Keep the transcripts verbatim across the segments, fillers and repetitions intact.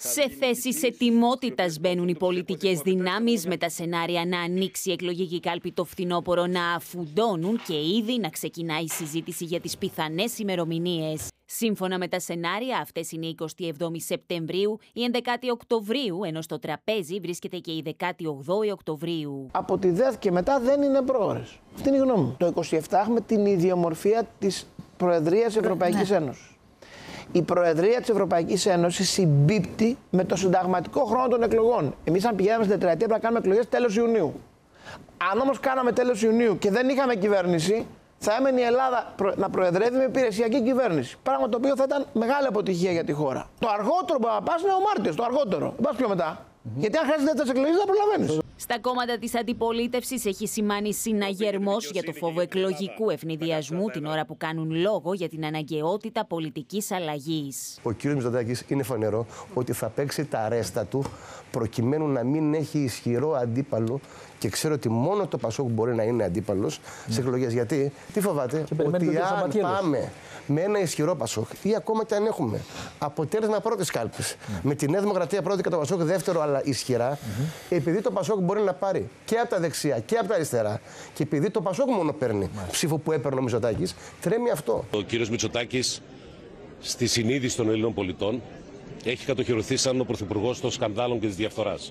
Σε θέσεις ετοιμότητας μπαίνουν οι πολιτικές δυνάμεις, με τα σενάρια να ανοίξει η εκλογική κάλπη το φθινόπωρο να αφουντώνουν και ήδη να ξεκινάει η συζήτηση για τις πιθανές ημερομηνίες. Σύμφωνα με τα σενάρια, αυτές είναι η εικοστή εβδόμη Σεπτεμβρίου, η ενδεκάτη Οκτωβρίου, ενώ στο τραπέζι βρίσκεται και η δεκάτη όγδοη Οκτωβρίου. Από τη ΔΕΘ και μετά δεν είναι πρόορες. Αυτή είναι η γνώμη μου. Το είκοσι επτά έχουμε την ιδιομορφία της Προεδρίας Ευρωπαϊκής ναι. Ένωσης. Η Προεδρία της Ευρωπαϊκής Ένωσης συμπίπτει με το συνταγματικό χρόνο των εκλογών. Εμείς, αν πηγαίναμε στην τετραετία, πρέπει να κάνουμε εκλογές τέλος Ιουνίου. Αν όμως κάναμε τέλος Ιουνίου και δεν είχαμε κυβέρνηση, θα έμενε η Ελλάδα να προεδρεύει με υπηρεσιακή κυβέρνηση. Πράγμα το οποίο θα ήταν μεγάλη αποτυχία για τη χώρα. Το αργότερο που θα πας είναι ο Μάρτιος, το αργότερο. Δεν πας πιο μετά. Mm-hmm. Γιατί αν χρειάζεται δεύτερες εκλογές, δεν προλαβαίνεις. Στα κόμματα της αντιπολίτευσης έχει σημάνει συναγερμός για το φόβο εκλογικού ευνηδιασμού την ώρα που κάνουν λόγο για την αναγκαιότητα πολιτικής αλλαγής. Ο κ. Μητσοτάκης είναι φανερό ότι θα παίξει τα αρέστα του προκειμένου να μην έχει ισχυρό αντίπαλο και ξέρω ότι μόνο το Πασόκ μπορεί να είναι αντίπαλος mm. σε εκλογές. Γιατί, τι φοβάται, ότι αν πάμε με ένα ισχυρό Πασόκ ή ακόμα και αν έχουμε αποτέλεσμα πρώτης κάλπης, mm. με τη Νέα Δημοκρατία πρώτη και το Πασόκ δεύτερο, αλλά ισχυρά, mm-hmm. επειδή το Πασόκ μπορεί να πάρει και από τα δεξιά και από τα αριστερά και επειδή το Πασόκ μόνο παίρνει mm. ψήφο που έπαιρνε ο Μητσοτάκης, τρέμει αυτό. Ο κύριος Μητσοτάκης, στη συνείδηση των Ελλήνων πολιτών, έχει κατοχυρωθεί σαν ο πρωθυπουργός των σκανδάλων και της διαφθοράς.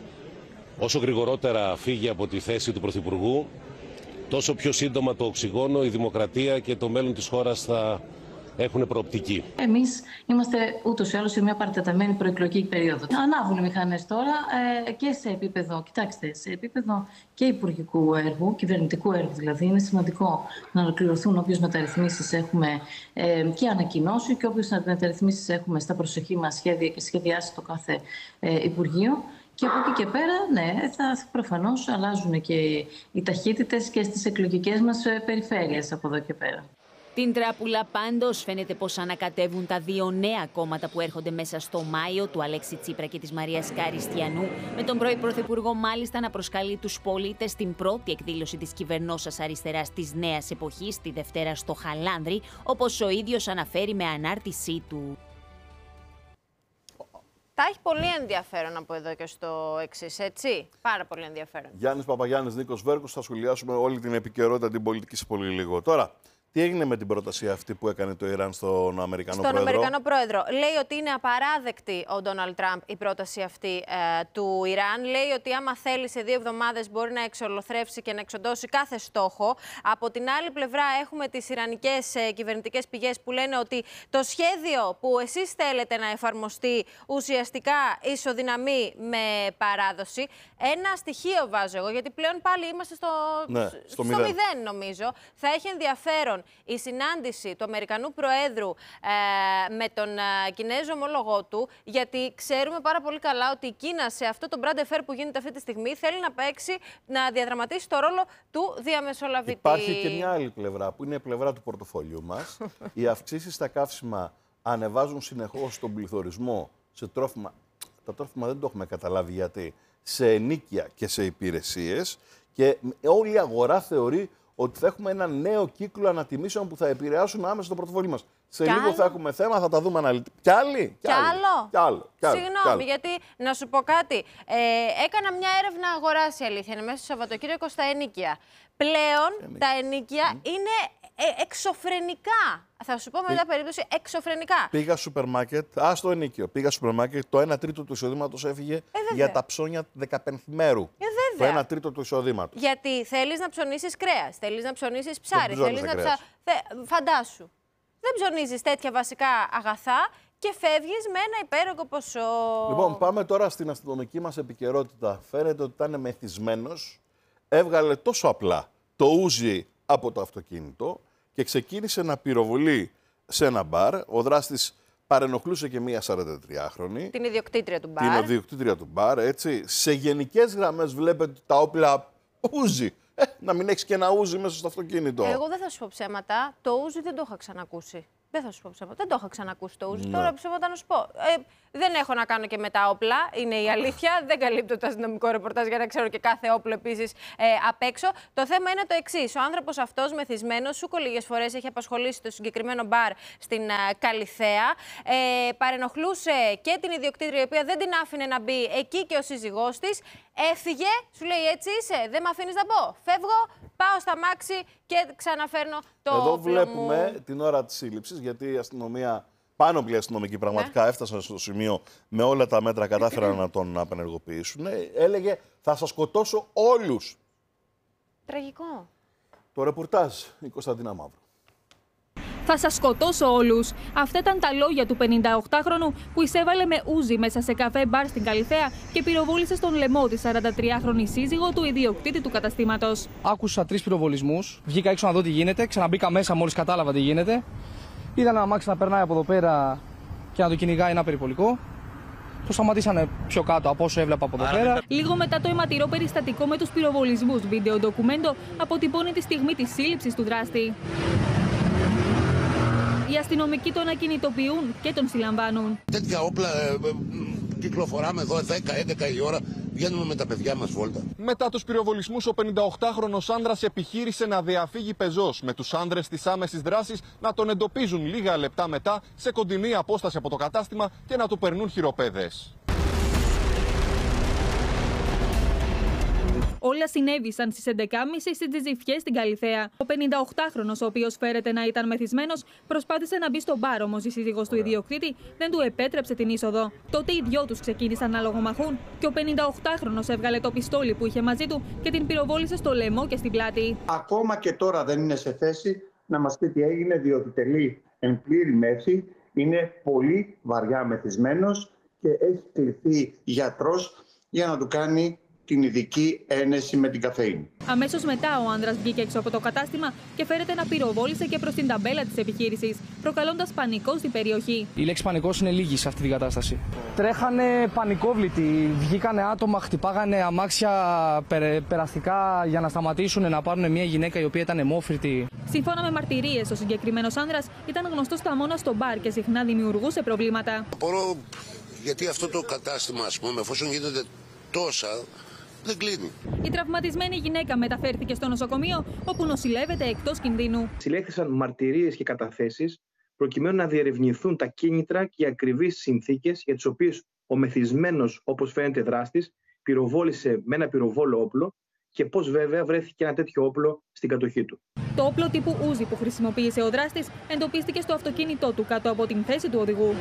Όσο γρηγορότερα φύγει από τη θέση του πρωθυπουργού, τόσο πιο σύντομα το οξυγόνο, η δημοκρατία και το μέλλον της χώρας θα έχουν προοπτική. Εμείς είμαστε ούτως ή άλλως σε μια παρατεταμένη προεκλογική περίοδο. Ανάβουν οι μηχανές τώρα ε, και σε επίπεδο, κοιτάξτε, σε επίπεδο και υπουργικού έργου, κυβερνητικού έργου δηλαδή. Είναι σημαντικό να ολοκληρωθούν όποιες μεταρρυθμίσεις έχουμε ε, και ανακοινώσει και όποιες μεταρρυθμίσεις έχουμε στα προσεχή μας σχέδια και σχεδιάσει το κάθε ε, Υπουργείο. Και από εκεί και πέρα, ναι, θα προφανώς αλλάζουν και οι ταχύτητες και στις εκλογικές μας περιφέρειες από εδώ και πέρα. Την τράπουλα πάντως φαίνεται πως ανακατεύουν τα δύο νέα κόμματα που έρχονται μέσα στο Μάιο, του Αλέξη Τσίπρα και της Μαρίας Καριστιανού, με τον πρώην Πρωθυπουργό μάλιστα να προσκαλεί τους πολίτες στην πρώτη εκδήλωση της κυβερνώσας αριστεράς της νέας εποχής, τη Δευτέρα στο Χαλάνδρη, όπως ο ίδιος αναφέρει με ανάρτησή του. Θα έχει πολύ ενδιαφέρον από εδώ και στο εξής, έτσι. Πάρα πολύ ενδιαφέρον. Γιάννης Παπαγιάννης, Νίκος Βέρκος, θα σχολιάσουμε όλη την επικαιρότητα την πολιτική σε πολύ λίγο. Τώρα, τι έγινε με την πρόταση αυτή που έκανε το Ιράν στον Αμερικανό στον Πρόεδρο. Αμερικανό Πρόεδρο. Λέει ότι είναι απαράδεκτη ο Ντόναλντ Τραμπ η πρόταση αυτή ε, του Ιράν. Λέει ότι άμα θέλει σε δύο εβδομάδες μπορεί να εξολοθρεύσει και να εξοντώσει κάθε στόχο. Από την άλλη πλευρά έχουμε τις ιρανικές ε, κυβερνητικές πηγές που λένε ότι το σχέδιο που εσείς θέλετε να εφαρμοστεί ουσιαστικά ισοδυναμεί με παράδοση. Ένα στοιχείο βάζω εγώ, γιατί πλέον πάλι είμαστε στο, ναι, στο, στο μηδέν. μηδέν νομίζω. Θα έχει ενδιαφέρον η συνάντηση του Αμερικανού Προέδρου ε, με τον ε, Κινέζο ομόλογό του, γιατί ξέρουμε πάρα πολύ καλά ότι η Κίνα σε αυτό το brand affair που γίνεται αυτή τη στιγμή θέλει να παίξει, να διαδραματίσει το ρόλο του διαμεσολαβητή. Υπάρχει και μια άλλη πλευρά, που είναι η πλευρά του πορτοφόλιου μας. Οι αυξήσεις στα καύσιμα ανεβάζουν συνεχώς τον πληθωρισμό σε τρόφιμα. Τα τρόφιμα δεν το έχουμε καταλάβει γιατί. Σε ενοίκια και σε υπηρεσίες. Και όλη η αγορά θεωρεί ότι θα έχουμε ένα νέο κύκλο ανατιμήσεων που θα επηρεάσουν άμεσα το πορτοφόλι μας. Σε κι λίγο άλλο. Θα έχουμε θέμα, θα τα δούμε αναλυτικά. Κι άλλοι. Κι άλλο. Κι άλλο. Κι άλλο. Συγγνώμη, κι άλλο. γιατί να σου πω κάτι. Ε, έκανα μια έρευνα αγοράς, η αλήθεια είναι, μέσα στο Σαββατοκύριακο στα ενοίκια. Πλέον Ενίκια. τα ενοίκια mm. είναι ε, εξωφρενικά. Θα σου πω με μια περίπτωση εξωφρενικά. Πήγα σούπερ μάρκετ, α το ενίκιο. Πήγα σούπερ μάρκετ, το ένα τρίτο του εισοδήματος έφυγε ε, για τα ψώνια δεκαπενθημέρου. Ε, το ένα τρίτο του εισοδήματος. Γιατί θέλεις να ψωνίσεις κρέας, θέλεις να ψωνίσεις ψάρι, Δεν θέλεις να ψα... Θε... Φαντάσου. Δεν ψωνίζεις τέτοια βασικά αγαθά και φεύγεις με ένα υπέρογο ποσό. Λοιπόν, πάμε τώρα στην αστυνομική μας επικαιρότητα. Φαίνεται ότι ήταν μεθυσμένος, έβγαλε τόσο απλά το ούζι από το αυτοκίνητο και ξεκίνησε να πυροβολεί σε ένα μπαρ. Ο δράστης παρενοχλούσε και μία σαραντατριάχρονη. Την ιδιοκτήτρια του μπαρ. Την ιδιοκτήτρια του μπαρ, έτσι. Σε γενικές γραμμές βλέπετε τα όπλα ούζι. Ε, να μην έχεις και ένα ούζι μέσα στο αυτοκίνητο. Εγώ δεν θα σου πω ψέματα. Το ούζι δεν το είχα ξανακούσει. Δεν θα σου πω ψέματα. Δεν το είχα ξανακούσει το Ούζι. Ναι. Τώρα ψέματα να σου πω. Ε, δεν έχω να κάνω και με τα όπλα. Είναι η αλήθεια. Δεν καλύπτω το αστυνομικό ρεπορτάζ για να ξέρω και κάθε όπλο επίσης ε, απ' έξω. Το θέμα είναι το εξής. Ο άνθρωπος αυτός μεθυσμένος, σούκο λίγες φορές έχει απασχολήσει το συγκεκριμένο μπαρ στην ε, Καλιθέα. Ε, παρενοχλούσε και την ιδιοκτήτρια, η οποία δεν την άφηνε να μπει. Εκεί και ο σύζυγός της. Έφυγε, σου λέει έτσι είσαι, δεν με αφήνεις να μπω. Φεύγω, πάω στα μάξι και ξαναφέρνω το Εδώ όπλο βλέπουμε μου. την ώρα της σύλληψης, γιατί η αστυνομία, πάνω αστυνομικοί πραγματικά ναι. έφτασαν στο σημείο, με όλα τα μέτρα κατάφεραν να τον απενεργοποιήσουν. Έλεγε, θα σας σκοτώσω όλους. Τραγικό. Το ρεπορτάζ, η Κωνσταντίνα Μαύρου. Θα σας σκοτώσω όλους. Αυτά ήταν τα λόγια του πενηνταοκτάχρονου που εισέβαλε με ούζι μέσα σε καφέ μπαρ στην Καλιθέα και πυροβόλησε στον λαιμό τη σαραντατριάχρονη σύζυγο του ιδιοκτήτη του καταστήματος. Άκουσα τρεις πυροβολισμούς. Βγήκα έξω να δω τι γίνεται. Ξαναμπήκα μέσα μόλις κατάλαβα τι γίνεται. Είδα ένα αμάξι να περνάει από εδώ πέρα και να το κυνηγάει ένα περιπολικό. Το σταματήσανε πιο κάτω από όσο έβλεπα από εδώ πέρα. Λίγο μετά το αιματηρό περιστατικό με τους πυροβολισμούς, βίντεο ντοκουμέντο αποτυπώνει τη στιγμή της σύλληψης του δράστη. Οι αστυνομικοί τον ακινητοποιούν και τον συλλαμβάνουν. Τέτοια όπλα ε, ε, κυκλοφοράμε εδώ δέκα έντεκα η ώρα, βγαίνουμε με τα παιδιά μας βόλτα. Μετά τους πυροβολισμούς, ο πενηνταοκτάχρονος άνδρας επιχείρησε να διαφύγει πεζός, με τους άνδρες της άμεσης δράσης να τον εντοπίζουν λίγα λεπτά μετά σε κοντινή απόσταση από το κατάστημα και να του περνούν χειροπέδες. Όλα συνέβησαν στις έντεκα και τριάντα στις Τζιζιφιές στην Καλιθέα. Ο πενηνταοκτάχρονος, ο οποίος φέρεται να ήταν μεθυσμένος, προσπάθησε να μπει στο μπαρ, όμως η σύζυγος του ιδιοκτήτη δεν του επέτρεψε την είσοδο. Τότε οι δυο τους ξεκίνησαν να λογομαχούν και ο πενηνταοκτάχρονος έβγαλε το πιστόλι που είχε μαζί του και την πυροβόλησε στο λαιμό και στην πλάτη. Ακόμα και τώρα δεν είναι σε θέση να μας πει τι έγινε, διότι τελεί εν πλήρη μέση, είναι πολύ βαριά μεθυσμένος και έχει κληθεί γιατρός για να του κάνει την ειδική ένεση με την καφέινη. Αμέσως μετά ο άνδρας βγήκε έξω από το κατάστημα και φέρεται να πυροβόλησε και προς την ταμπέλα της επιχείρησης, προκαλώντας πανικό στην περιοχή. Η λέξη πανικός είναι λίγη σε αυτή την κατάσταση. Τρέχανε πανικόβλητοι, βγήκανε άτομα, χτυπάγανε αμάξια περ, περαστικά για να σταματήσουν να πάρουν μια γυναίκα η οποία ήταν αιμόφυρτη. Σύμφωνα με μαρτυρίες, ο συγκεκριμένος άνδρας ήταν γνωστός στα μόνα στο μπαρ και συχνά δημιουργούσε προβλήματα. Απορώ γιατί αυτό το κατάστημα, ας πούμε, εφόσον γίνονται τόσα, δεν κλείνει. Η τραυματισμένη γυναίκα μεταφέρθηκε στο νοσοκομείο, όπου νοσηλεύεται εκτός κινδύνου. Συλλέχθησαν μαρτυρίες και καταθέσεις προκειμένου να διερευνηθούν τα κίνητρα και οι ακριβείς συνθήκες για τις οποίες ο μεθυσμένος, όπως φαίνεται δράστης, πυροβόλησε με ένα πυροβόλο όπλο και πώς βέβαια βρέθηκε ένα τέτοιο όπλο στην κατοχή του. Το όπλο τύπου ούζι που χρησιμοποίησε ο δράστης εντοπίστηκε στο αυτοκίνητό του κάτω από την θέση του οδηγού.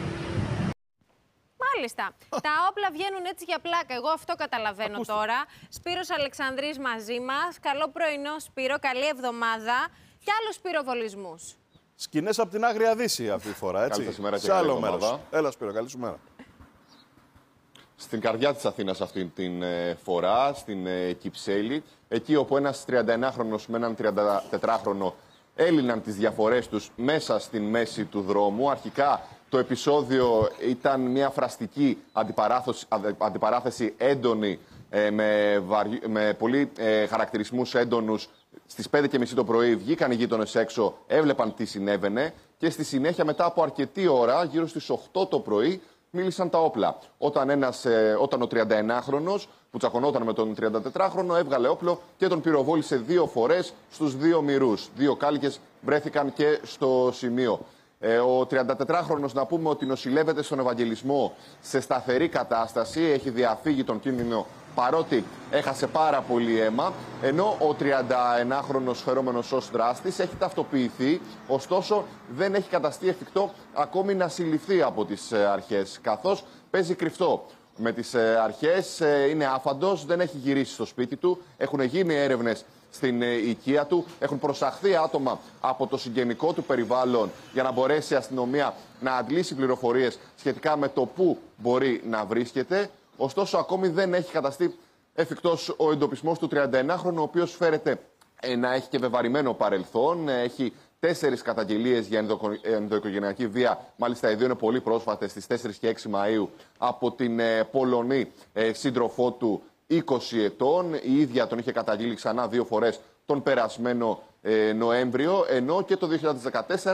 Μάλιστα. Τα όπλα βγαίνουν έτσι για πλάκα. Εγώ αυτό καταλαβαίνω Ακούστε. τώρα. Σπύρος Αλεξανδρής μαζί μας. Καλό πρωινό, Σπύρο. Καλή εβδομάδα. Και άλλους πυροβολισμούς. Σκηνές από την Άγρια Δύση αυτή τη φορά, έτσι. Καλή ημέρα και σε άλλο μέρος. Έλα, Σπύρο, καλή σου μέρα. Στην καρδιά της Αθήνας αυτή την ε, φορά, στην ε, Κυψέλη, εκεί όπου ένας τριανταενάχρονος με έναν τριαντατετράχρονο έλυναν τις διαφορές τους μέσα στην μέση του δρόμου. Αρχικά το επεισόδιο ήταν μια φραστική αντιπαράθεση, αντιπαράθεση έντονη ε, με, βαρι... με πολύ ε, χαρακτηρισμούς έντονους. Στις πέντε και μισή το πρωί βγήκαν οι γείτονες έξω, έβλεπαν τι συνέβαινε και στη συνέχεια μετά από αρκετή ώρα, γύρω στις οκτώ το πρωί, μίλησαν τα όπλα. Όταν, ένας, ε, όταν ο τριανταενάχρονος που τσακωνόταν με τον τριαντατετράχρονο έβγαλε όπλο και τον πυροβόλησε δύο φορές στους δύο μυρούς. Δύο κάλικες βρέθηκαν και στο σημείο. Ε, ο τριαντατετράχρονος, να πούμε ότι νοσηλεύεται στον Ευαγγελισμό σε σταθερή κατάσταση, έχει διαφύγει τον κίνδυνο παρότι έχασε πάρα πολύ αίμα, ενώ ο τριανταενάχρονος φερόμενος ως δράστης έχει ταυτοποιηθεί, ωστόσο δεν έχει καταστεί εφικτό ακόμη να συλληφθεί από τις αρχές, καθώς παίζει κρυφτό με τις αρχές, είναι άφαντος, δεν έχει γυρίσει στο σπίτι του, έχουν γίνει έρευνες στην οικία του, έχουν προσαχθεί άτομα από το συγγενικό του περιβάλλον για να μπορέσει η αστυνομία να αντλήσει πληροφορίες σχετικά με το πού μπορεί να βρίσκεται. Ωστόσο, ακόμη δεν έχει καταστεί εφικτός ο εντοπισμός του τριανταενάχρονου, ο οποίος φέρεται να έχει και βεβαρημένο παρελθόν. Έχει τέσσερις καταγγελίες για ενδοοικογενειακή βία. Μάλιστα, οι δύο είναι πολύ πρόσφατες, στις τέσσερις και έξι Μαΐου, από την Πολωνή σύντροφό του, είκοσι ετών. Η ίδια τον είχε καταγγείλει ξανά δύο φορές τον περασμένο ε, Νοέμβριο, ενώ και το δύο χιλιάδες δεκατέσσερα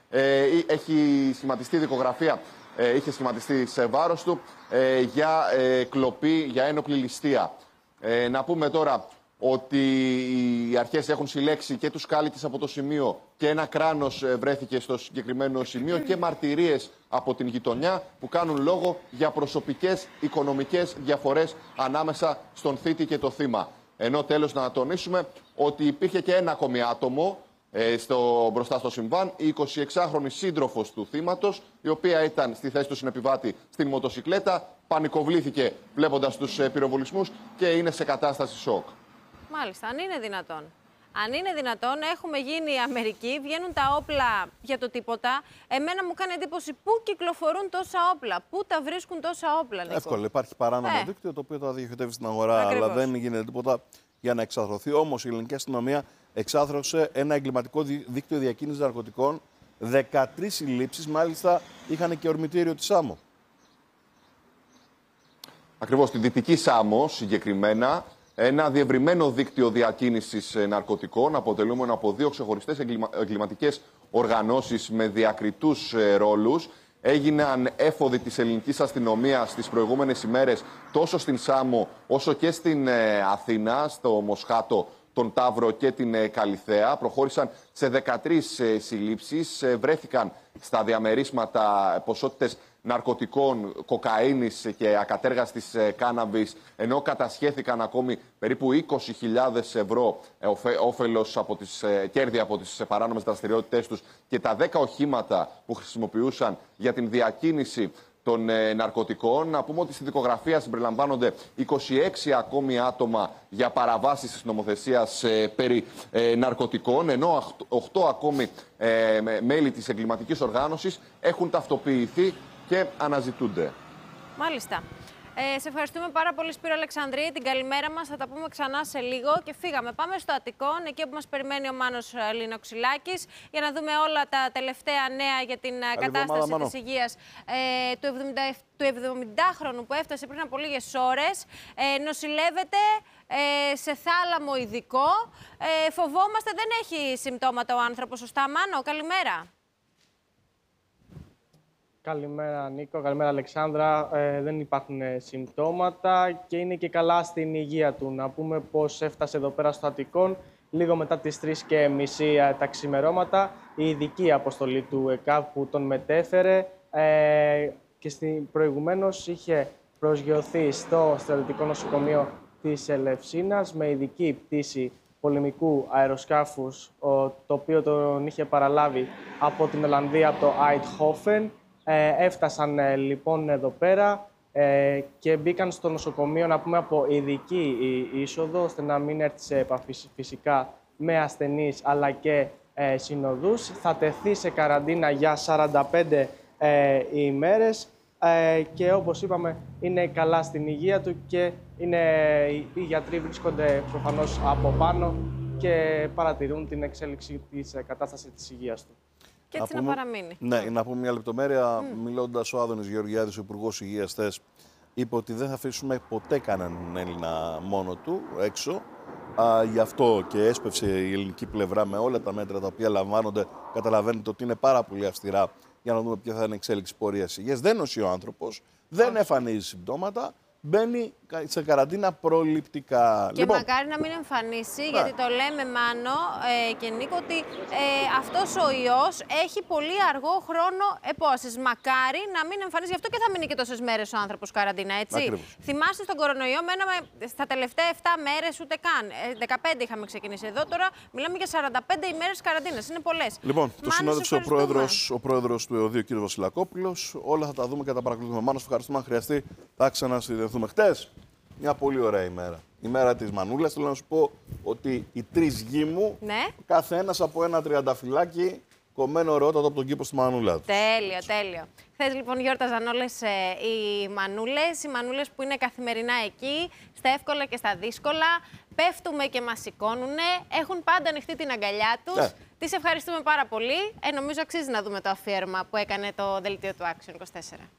Ε, έχει σχηματιστεί δικογραφία, ε, είχε σχηματιστεί σε βάρος του ε, για ε, κλοπή, για ένοπλη ληστεία. Ε, να πούμε τώρα ότι οι αρχές έχουν συλλέξει και τους κάλικες από το σημείο και ένα κράνος βρέθηκε στο συγκεκριμένο σημείο και μαρτυρίες από την γειτονιά που κάνουν λόγο για προσωπικές οικονομικές διαφορές ανάμεσα στον θήτη και το θύμα. Ενώ τέλος να τονίσουμε ότι υπήρχε και ένα ακόμη άτομο ε, στο, μπροστά στο συμβάν, η εικοσιεξάχρονη σύντροφος του θύματος, η οποία ήταν στη θέση του συνεπιβάτη στην μοτοσικλέτα, πανικοβλήθηκε βλέποντας τους ε, πυροβολισμούς και είναι σε κατάσταση σοκ. Μάλιστα, αν είναι δυνατόν. Αν είναι δυνατόν, έχουμε γίνει η Αμερική, βγαίνουν τα όπλα για το τίποτα. Εμένα μου κάνει εντύπωση πού κυκλοφορούν τόσα όπλα, πού τα βρίσκουν τόσα όπλα, Νίκο. Εύκολα. Υπάρχει παράνομο ε. δίκτυο το οποίο τα διοχετεύει στην αγορά, Ακριβώς. αλλά δεν γίνεται τίποτα για να εξαθρωθεί. Όμως η ελληνική αστυνομία εξάθρωσε ένα εγκληματικό δίκτυο διακίνησης ναρκωτικών. δεκατρείς συλλήψεις, μάλιστα είχαν και ορμητήριο τη Σάμο. Ακριβώς, στη Δυτική Σάμο συγκεκριμένα. Ένα διευρυμένο δίκτυο διακίνησης ναρκωτικών, αποτελούμενο από δύο ξεχωριστές εγκληματικές οργανώσεις με διακριτούς ρόλους. Έγιναν έφοδοι της ελληνικής αστυνομίας τις προηγούμενες ημέρες τόσο στην Σάμο όσο και στην Αθήνα, στο Μοσχάτο, τον Ταύρο και την Καλιθέα. Προχώρησαν σε δεκατρείς συλλήψεις, βρέθηκαν στα διαμερίσματα ποσότητες ναρκωτικών, κοκαίνης και ακατέργαστης κάναβης, ενώ κατασχέθηκαν ακόμη περίπου είκοσι χιλιάδες ευρώ όφελος από τις, κέρδη από τις παράνομες δραστηριότητές τους και τα δέκα οχήματα που χρησιμοποιούσαν για την διακίνηση των ε, ναρκωτικών. Να πούμε ότι στη δικογραφία συμπεριλαμβάνονται είκοσι έξι ακόμη άτομα για παραβάσεις της νομοθεσίας ε, περί ε, ναρκωτικών, ενώ οκτώ ακόμη ε, μέλη της εγκληματικής οργάνωσης έχουν ταυτοποιηθεί και αναζητούνται. Μάλιστα. Ε, σε ευχαριστούμε πάρα πολύ, Σπύρο Αλεξανδρή. Την καλημέρα μας. Θα τα πούμε ξανά σε λίγο. Και φύγαμε. Πάμε στο Αττικόν, εκεί που μας περιμένει ο Μάνος Λινοξυλάκης, για να δούμε όλα τα τελευταία νέα για την Καλή κατάσταση εβδομάδα, της υγείας ε, του, εβδομήντα, του εβδομηντάχρονου που έφτασε πριν από λίγες ώρες. Ε, νοσηλεύεται ε, σε θάλαμο ειδικό. Ε, φοβόμαστε, δεν έχει συμπτώματα ο άνθρωπος. Σωστά, Μάνο? Καλημέρα. Καλημέρα Νίκο, καλημέρα Αλεξάνδρα. Ε, δεν υπάρχουν ε, συμπτώματα και είναι και καλά στην υγεία του. Να πούμε πως έφτασε εδώ πέρα στο Αττικόν λίγο μετά τις τρεις και μισή ε, τα ξημερώματα η ειδική αποστολή του ΕΚΑΒ που τον μετέφερε ε, και στην, προηγουμένως είχε προσγειωθεί στο στρατιωτικό νοσοκομείο της Ελευσίνας με ειδική πτήση πολεμικού αεροσκάφους, το οποίο τον είχε παραλάβει από την Ολλανδία, από το Eindhoven. Ε, έφτασαν ε, λοιπόν εδώ πέρα ε, και μπήκαν στο νοσοκομείο, να πούμε, από ειδική είσοδο, ώστε να μην έρθει σε επαφή φυσικά με ασθενείς αλλά και ε, συνοδούς. Θα τεθεί σε καραντίνα για σαράντα πέντε ε, ημέρες ε, και όπως είπαμε είναι καλά στην υγεία του και είναι, οι γιατροί βρίσκονται προφανώς από πάνω και παρατηρούν την εξέλιξη της κατάστασης της υγείας του. Και έτσι να, να πούμε, παραμείνει. Ναι, να πούμε μια λεπτομέρεια. Mm. Μιλώντας, ο Άδωνης Γεωργιάδης, ο Υπουργός Υγείας χθες, είπε ότι δεν θα αφήσουμε ποτέ κανέναν Έλληνα μόνο του έξω. Α, γι' αυτό και έσπευσε η ελληνική πλευρά με όλα τα μέτρα τα οποία λαμβάνονται. Καταλαβαίνετε ότι είναι πάρα πολύ αυστηρά για να δούμε ποια θα είναι η εξέλιξη πορείας υγείας. Δεν νοσεί ο άνθρωπος, δεν εμφανίζει συμπτώματα. Μπαίνει σε καραντίνα προληπτικά. Και λοιπόν, μακάρι να μην εμφανίσει, ναι. γιατί το λέμε, Μάνο ε, και Νίκο, ότι ε, αυτός ο ιός έχει πολύ αργό χρόνο επόστασης. Μακάρι να μην εμφανίσει. Γι' αυτό και θα μείνει και τόσες μέρες ο άνθρωπος καραντίνα, έτσι. Ακριβώς. Θυμάστε στον κορονοϊό, μέναμε στα τελευταία επτά μέρες ούτε καν. Ε, δεκαπέντε είχαμε ξεκινήσει εδώ, τώρα μιλάμε για σαράντα πέντε ημέρες καραντίνας. Είναι πολλές. Λοιπόν, το συνόδευσε ο πρόεδρος, ο πρόεδρος του ΕΟΔΗ, ο κ. Βασιλακόπουλος. Όλα θα τα δούμε και τα παρακολουθούμε. Μάνο, ευχαριστούμε. Αν χρειαστεί, θα ξανασυνδεθούμε. Χτες, μια πολύ ωραία ημέρα. Η μέρα της Μανούλας. Θέλω να σου πω ότι οι τρεις γη μου, ναι. κάθε ένας από ένα τριανταφυλάκι κομμένο ωραιότατο από τον κήπο στη Μανούλα του. Τέλειο, τέλειο. Χθες λοιπόν γιόρταζαν όλες ε, οι Μανούλες, οι Μανούλες που είναι καθημερινά εκεί, στα εύκολα και στα δύσκολα. Πέφτουμε και μας σηκώνουνε, έχουν πάντα ανοιχτεί την αγκαλιά τους. Yeah. Τις ευχαριστούμε πάρα πολύ. Ε, νομίζω αξίζει να δούμε το αφιέρωμα που έκανε το δελτίο του Action είκοσι τέσσερα.